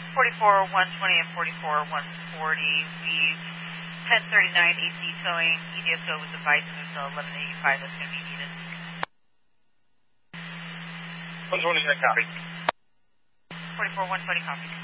44 120 and 44 140. We've 1039 AC towing. EDSO was advised to move to 1185. That's going to be needed. 120 copy. 44 120 copy.